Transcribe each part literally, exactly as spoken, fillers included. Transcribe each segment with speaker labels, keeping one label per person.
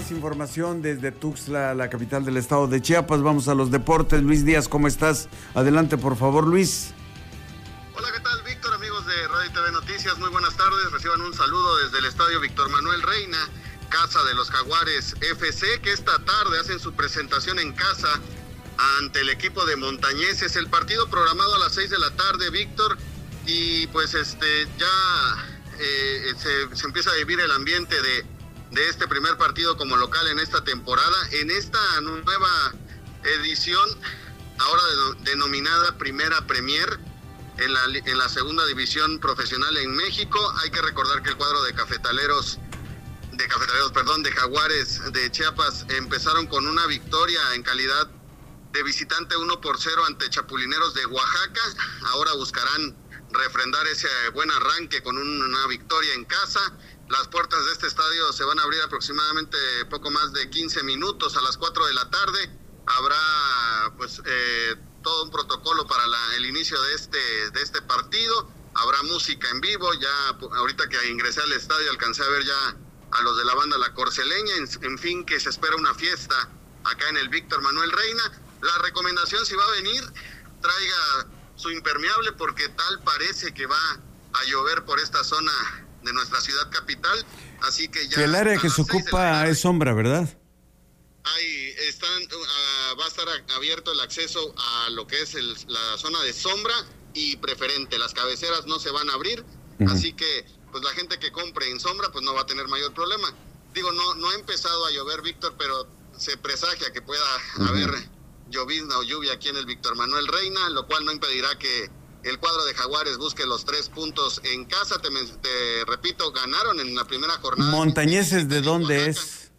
Speaker 1: más información desde Tuxtla, la capital del estado de Chiapas. Vamos a los deportes. Luis Díaz, ¿cómo estás? Adelante, por favor, Luis.
Speaker 2: Hola, ¿qué tal, Víctor? Amigos de Radio y T V Noticias, muy buenas tardes. Reciban un saludo desde el estadio Víctor Manuel Reina, casa de los Jaguares F C, que esta tarde hacen su presentación en casa ante el equipo de Montañeses. El partido programado a las seis de la tarde, Víctor, y pues este ya eh, se, se empieza a vivir el ambiente de, de este primer partido como local en esta temporada, en esta nueva edición, ahora denominada Primera Premier, en la, en la segunda división profesional en México. Hay que recordar que el cuadro de cafetaleros, de cafetaleros, perdón, de Jaguares de Chiapas empezaron con una victoria en calidad de visitante uno por cero ante Chapulineros de Oaxaca. Ahora buscarán refrendar ese buen arranque con una victoria en casa. Las puertas de este estadio se van a abrir aproximadamente poco más de quince minutos. A las cuatro de la tarde habrá pues eh, todo un protocolo para la, el inicio de este, de este partido. Habrá música en vivo. Ya ahorita que ingresé al estadio alcancé a ver ya a los de la banda La Corceleña. En, en fin, que se espera una fiesta acá en el Víctor Manuel Reina. La recomendación, si va a venir, traiga su impermeable, porque tal parece que va a llover por esta zona de nuestra ciudad capital. Así que ya
Speaker 1: que el área que se ocupa es sombra, ¿verdad?
Speaker 2: Ahí están, uh, va a estar abierto el acceso a lo que es el, la zona de sombra y preferente. Las cabeceras no se van a abrir, uh-huh. Así que pues la gente que compre en sombra pues no va a tener mayor problema. Digo, no, no ha empezado a llover, Víctor, pero se presagia que pueda uh-huh. haber llovizna o lluvia aquí en el Víctor Manuel Reina, lo cual no impedirá que el cuadro de Jaguares busque los tres puntos en casa. Te, te repito, ganaron en la primera jornada.
Speaker 1: ¿Montañeses de dónde es?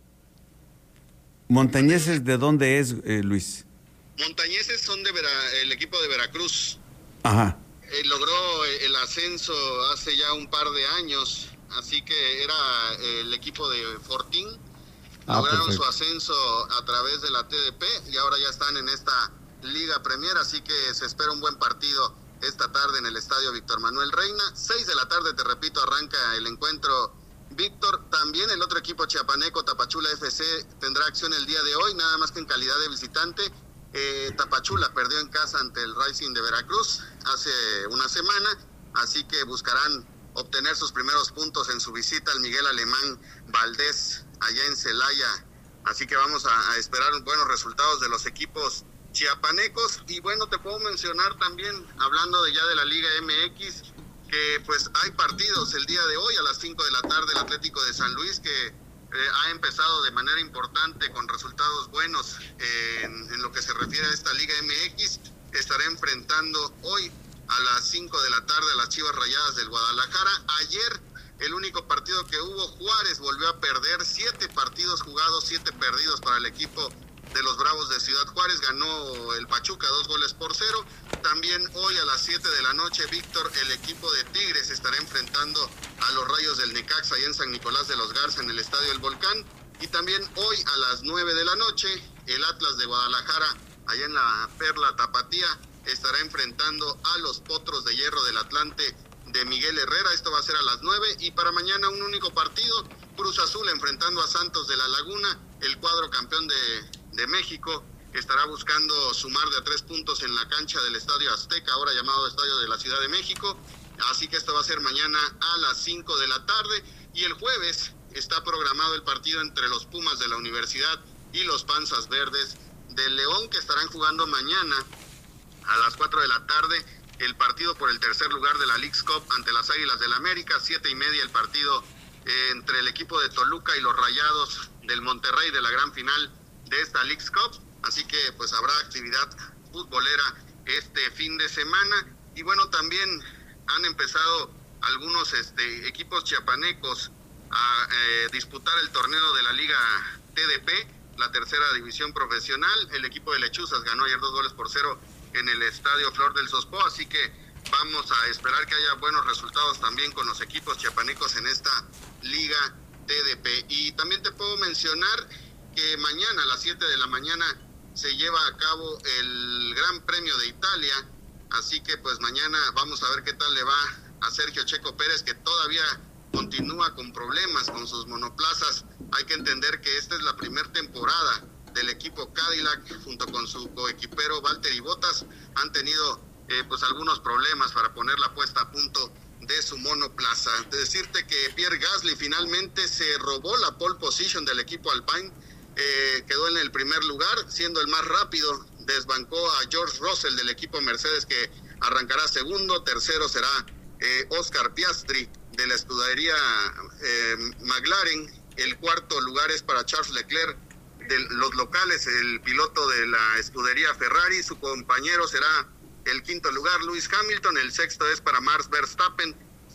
Speaker 1: ¿Montañeses de dónde es, eh, Luis?
Speaker 2: Montañeses son de Vera, el equipo de Veracruz.
Speaker 1: Ajá.
Speaker 2: Eh, logró el ascenso hace ya un par de años, así que era el equipo de Fortín. Ah, lograron perfecto. Su ascenso a través de la T D P y ahora ya están en esta Liga Premier, así que se espera un buen partido esta tarde en el estadio Víctor Manuel Reina. Seis de la tarde, te repito, arranca el encuentro, Víctor. También el otro equipo chiapaneco, Tapachula F C, tendrá acción el día de hoy, nada más que en calidad de visitante. Eh, Tapachula perdió en casa ante el Racing de Veracruz hace una semana, así que buscarán obtener sus primeros puntos en su visita al Miguel Alemán Valdés allá en Celaya, así que vamos a, a esperar buenos resultados de los equipos chiapanecos. Y bueno, te puedo mencionar también, hablando de ya de la Liga M X, que pues hay partidos el día de hoy a las cinco de la tarde. El Atlético de San Luis, que eh, ha empezado de manera importante con resultados buenos eh, en, en lo que se refiere a esta Liga M X, estará enfrentando hoy a las cinco de la tarde a las Chivas Rayadas del Guadalajara. Ayer el único partido que hubo, Juárez volvió a perder. Siete partidos jugados, siete perdidos para el equipo de los Bravos de Ciudad Juárez. Ganó el Pachuca dos goles por cero. También hoy a las siete de la noche, Víctor, el equipo de Tigres estará enfrentando a los Rayos del Necaxa allá en San Nicolás de los Garza en el Estadio El Volcán. Y también hoy a las nueve de la noche, el Atlas de Guadalajara allá en la Perla Tapatía estará enfrentando a los Potros de Hierro del Atlante de Miguel Herrera. Esto va a ser a las nueve. Y para mañana un único partido, Cruz Azul enfrentando a Santos de la Laguna, el cuadro campeón de, de México, que estará buscando sumar de a tres puntos en la cancha del Estadio Azteca, ahora llamado Estadio de la Ciudad de México. Así que esto va a ser mañana a las cinco de la tarde. Y el jueves está programado el partido entre los Pumas de la Universidad y los Panzas Verdes del León, que estarán jugando mañana a las cuatro de la tarde el partido por el tercer lugar de la Leagues Cup ante las Águilas del América. Siete y media el partido eh, entre el equipo de Toluca y los Rayados del Monterrey de la gran final de esta Leagues Cup. Así que pues habrá actividad futbolera este fin de semana. Y bueno, también han empezado algunos este, equipos chiapanecos a eh, disputar el torneo de la Liga T D P, la tercera división profesional. El equipo de Lechuzas ganó ayer dos goles por cero en el Estadio Flor del Sospó, así que vamos a esperar que haya buenos resultados también con los equipos chiapanecos en esta Liga T D P. Y también te puedo mencionar que mañana a las siete de la mañana se lleva a cabo el Gran Premio de Italia, así que pues mañana vamos a ver qué tal le va a Sergio Checo Pérez, que todavía continúa con problemas con sus monoplazas. Hay que entender que esta es la primera temporada del equipo Cadillac, junto con su coequipero Valtteri Bottas, han tenido eh, pues algunos problemas para poner la puesta a punto de su monoplaza. De decirte que Pierre Gasly finalmente se robó la pole position del equipo Alpine, eh, quedó en el primer lugar, siendo el más rápido, desbancó a George Russell del equipo Mercedes, que arrancará segundo. Tercero será eh, Oscar Piastri de la escudería eh, McLaren. El cuarto lugar es para Charles Leclerc de los locales, el piloto de la escudería Ferrari. Su compañero será el quinto lugar, Lewis Hamilton. El sexto es para Max Verstappen.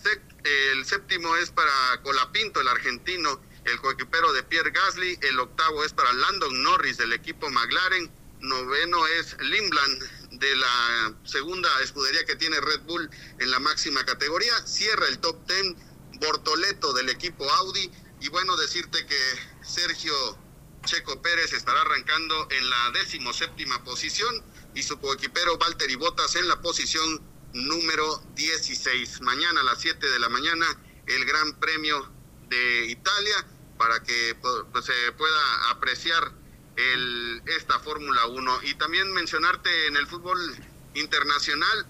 Speaker 2: El séptimo es para Colapinto, el argentino, el coequipero de Pierre Gasly. El octavo es para Landon Norris del equipo McLaren. Noveno es Limland de la segunda escudería que tiene Red Bull en la máxima categoría. Cierra el top ten Bortoleto del equipo Audi. Y bueno, decirte que Sergio Checo Pérez estará arrancando en la decimoséptima posición y su coequipero Valtteri Bottas en la posición número dieciséis. Mañana a las siete de la mañana el Gran Premio de Italia, para que pues, se pueda apreciar el, esta Fórmula uno. Y también mencionarte en el fútbol internacional,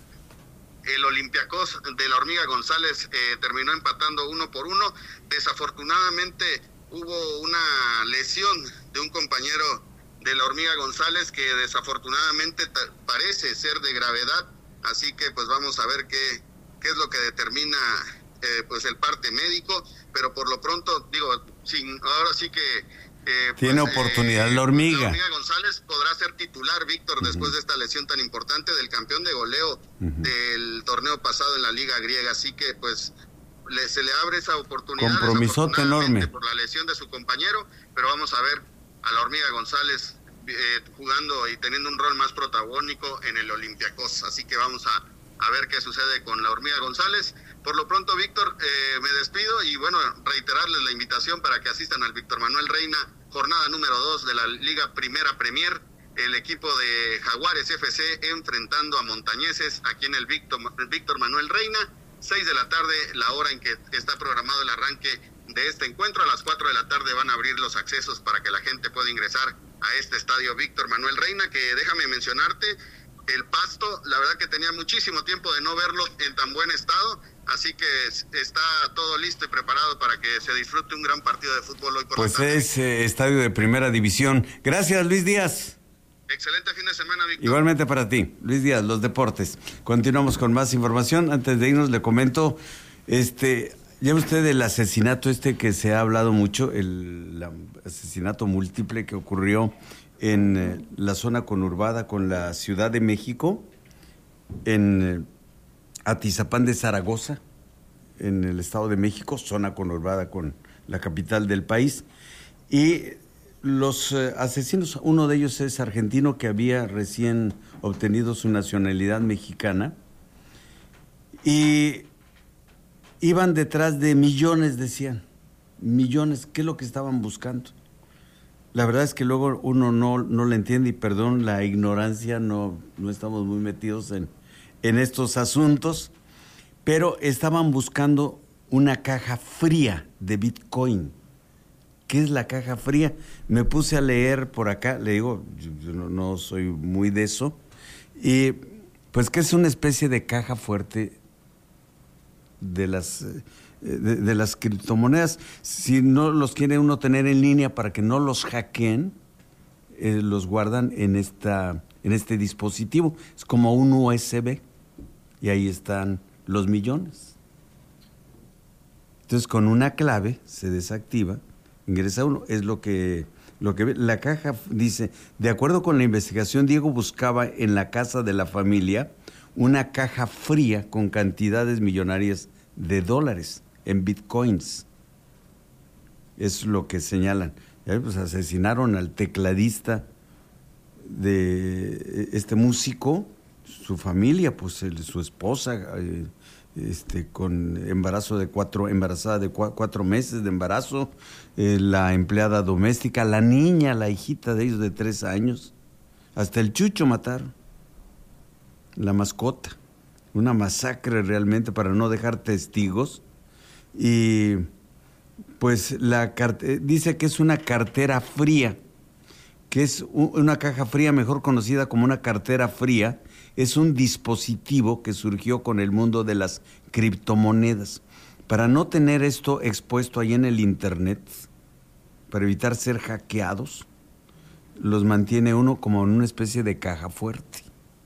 Speaker 2: el Olympiacos de la Hormiga González eh, terminó empatando uno por uno. Desafortunadamente hubo una lesión de un compañero de la Hormiga González que desafortunadamente t- parece ser de gravedad, así que pues vamos a ver qué, qué es lo que determina eh, pues el parte médico, pero por lo pronto, digo, sin, ahora sí que... Eh,
Speaker 1: Tiene
Speaker 2: pues,
Speaker 1: oportunidad
Speaker 2: eh,
Speaker 1: la Hormiga.
Speaker 2: La Hormiga González podrá ser titular, Víctor, uh-huh. después de esta lesión tan importante del campeón de goleo uh-huh. del torneo pasado en la Liga Griega, así que pues le, se le abre esa oportunidad.
Speaker 1: Compromisote enorme.
Speaker 2: Por la lesión de su compañero, pero vamos a ver a la Hormiga González eh, jugando y teniendo un rol más protagónico en el Olympiacos, así que vamos a, a ver qué sucede con la Hormiga González. Por lo pronto, Víctor, eh, me despido y bueno, reiterarles la invitación para que asistan al Víctor Manuel Reina, jornada número dos de la Liga Primera Premier, el equipo de Jaguares F C enfrentando a Montañeses aquí en el Víctor, Víctor Manuel Reina, seis de la tarde, la hora en que está programado el arranque de este encuentro. A las cuatro de la tarde van a abrir los accesos para que la gente pueda ingresar a este estadio Víctor Manuel Reina, que déjame mencionarte, el pasto, la verdad que tenía muchísimo tiempo de no verlo en tan buen estado, así que está todo listo y preparado para que se disfrute un gran partido de fútbol hoy por
Speaker 1: pues
Speaker 2: la tarde.
Speaker 1: Pues es eh, estadio de primera división. Gracias, Luis Díaz.
Speaker 2: Excelente fin de semana, Víctor.
Speaker 1: Igualmente para ti, Luis Díaz, los deportes. Continuamos con más información. Antes de irnos le comento, este, ya usted el asesinato este que se ha hablado mucho, el, el asesinato múltiple que ocurrió en eh, la zona conurbada con la Ciudad de México, en eh, Atizapán de Zaragoza, en el Estado de México, zona conurbada con la capital del país. Y los eh, asesinos, uno de ellos es argentino que había recién obtenido su nacionalidad mexicana, y iban detrás de millones, decían, millones, ¿qué es lo que estaban buscando? La verdad es que luego uno no, no le entiende, y perdón la ignorancia, no, no estamos muy metidos en, en estos asuntos, pero estaban buscando una caja fría de Bitcoin. ¿Qué es la caja fría? Me puse a leer por acá, le digo, yo no, no soy muy de eso, y pues que es una especie de caja fuerte de las... De, de las criptomonedas. Si no los quiere uno tener en línea para que no los hackeen, eh, los guardan en esta en este dispositivo. Es como un U S B y ahí están los millones. Entonces con una clave se desactiva, ingresa uno, es lo que lo que ve. La caja dice, de acuerdo con la investigación, Diego buscaba en la casa de la familia una caja fría con cantidades millonarias de dólares en bitcoins. Es lo que señalan. Ya, pues asesinaron al tecladista de este músico, su familia, pues el, su esposa, eh, este, con embarazo de cuatro, embarazada de cua, cuatro meses de embarazo, eh, la empleada doméstica, la niña, la hijita de ellos de tres años, hasta el chucho mataron, la mascota. Una masacre realmente para no dejar testigos y pues la dice que es una cartera fría, que es una caja fría, mejor conocida como una cartera fría. Es un dispositivo que surgió con el mundo de las criptomonedas. Para no tener esto expuesto ahí en el internet, para evitar ser hackeados, los mantiene uno como en una especie de caja fuerte.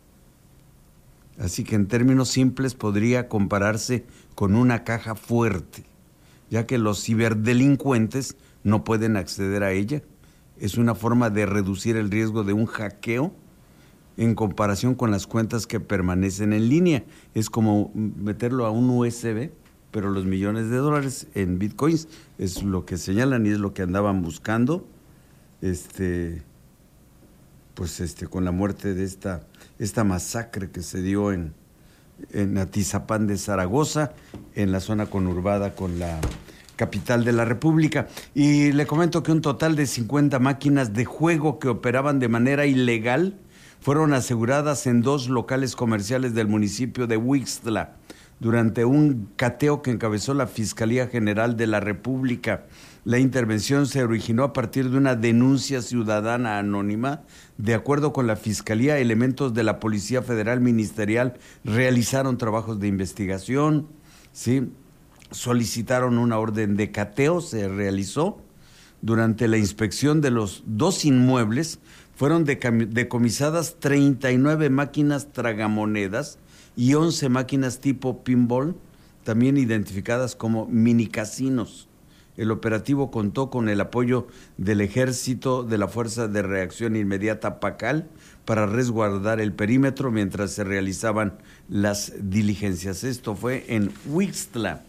Speaker 1: Así que en términos simples podría compararse con una caja fuerte, ya que los ciberdelincuentes no pueden acceder a ella. Es una forma de reducir el riesgo de un hackeo en comparación con las cuentas que permanecen en línea. Es como meterlo a un U S B, pero los millones de dólares en bitcoins es lo que señalan y es lo que andaban buscando, este, pues este, con la muerte de esta, esta masacre que se dio en, en Atizapán de Zaragoza, en la zona conurbada con la capital de la República. Y le comento que un total de cincuenta máquinas de juego que operaban de manera ilegal fueron aseguradas en dos locales comerciales del municipio de Huixtla durante un cateo que encabezó la Fiscalía General de la República. La intervención se originó a partir de una denuncia ciudadana anónima. De acuerdo con la Fiscalía, elementos de la Policía Federal Ministerial realizaron trabajos de investigación, ¿sí? Solicitaron una orden de cateo, se realizó. Durante la inspección de los dos inmuebles fueron decomisadas treinta y nueve máquinas tragamonedas y once máquinas tipo pinball, también identificadas como mini casinos. El operativo contó con el apoyo del Ejército, de la Fuerza de Reacción Inmediata PACAL, para resguardar el perímetro mientras se realizaban las diligencias. Esto fue en Huixtla,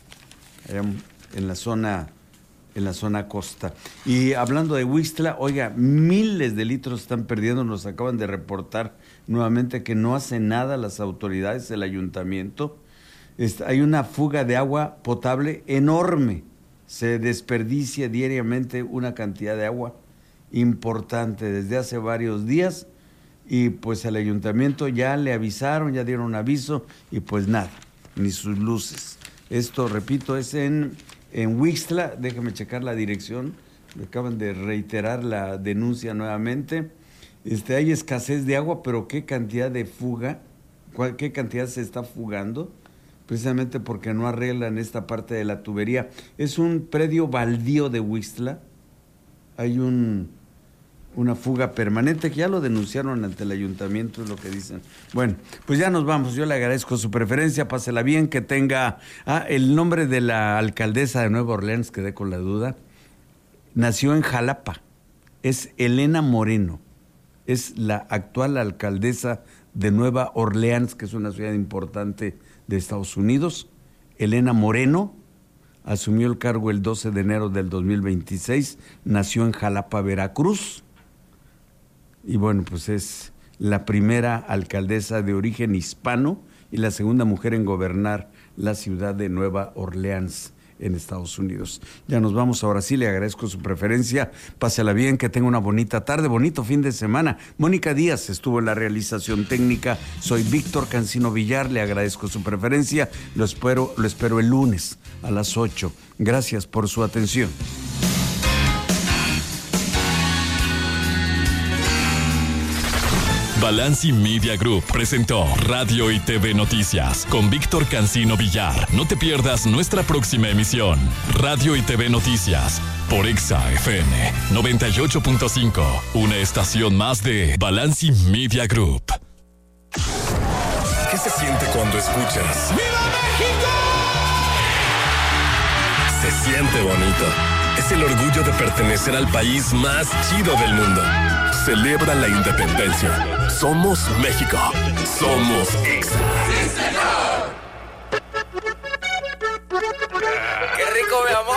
Speaker 1: en la zona... en la zona costa. Y hablando de Huixtla, oiga, miles de litros están perdiendo, nos acaban de reportar nuevamente que no hacen nada las autoridades, el ayuntamiento. Está, hay una fuga de agua potable enorme, se desperdicia diariamente una cantidad de agua importante desde hace varios días, y pues al ayuntamiento ya le avisaron, ya dieron aviso, y pues nada, ni sus luces. Esto, repito, es en... En Huixtla, déjame checar la dirección, me acaban de reiterar la denuncia nuevamente. Este, hay escasez de agua, pero qué cantidad de fuga, qué cantidad se está fugando, precisamente porque no arreglan esta parte de la tubería. Es un predio baldío de Huixtla, hay un, una fuga permanente que ya lo denunciaron ante el ayuntamiento, es lo que dicen. Bueno, pues ya nos vamos, yo le agradezco su preferencia, pásela bien, que tenga... Ah, el nombre de la alcaldesa de Nueva Orleans, quedé con la duda, nació en Jalapa, es Elena Moreno, es la actual alcaldesa de Nueva Orleans, que es una ciudad importante de Estados Unidos. Elena Moreno asumió el cargo el doce de enero del dos mil veintiséis, nació en Jalapa, Veracruz, y bueno, pues es la primera alcaldesa de origen hispano y la segunda mujer en gobernar la ciudad de Nueva Orleans en Estados Unidos. Ya nos vamos, ahora sí, le agradezco su preferencia, pásela bien, que tenga una bonita tarde, bonito fin de semana. Mónica Díaz estuvo en la realización técnica, soy Víctor Cancino Villar, le agradezco su preferencia, lo espero, lo espero el lunes a las ocho. Gracias por su atención.
Speaker 3: Balanci Media Group presentó Radio y T V Noticias con Víctor Cancino Villar. No te pierdas nuestra próxima emisión. Radio y T V Noticias por Exa F M noventa y ocho punto cinco, una estación más de Balanci Media Group.
Speaker 4: ¿Qué se siente cuando escuchas ¡Viva México! Se siente bonito. Es el orgullo de pertenecer al país más chido del mundo. Celebra la independencia. Somos México. Somos Exa. ¡Sí, señor! ¡Qué rico, mi amor!